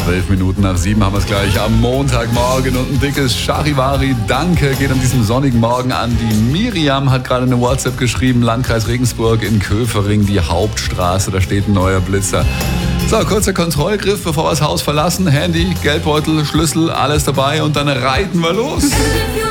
12 Minuten nach 7 haben wir es gleich am Montagmorgen und ein dickes Charivari Danke geht an diesem sonnigen Morgen an die Miriam, hat gerade eine WhatsApp geschrieben, Landkreis Regensburg in Köfering, die Hauptstraße, da steht ein neuer Blitzer. So, kurzer Kontrollgriff, bevor wir das Haus verlassen, Handy, Geldbeutel, Schlüssel, alles dabei und dann reiten wir los.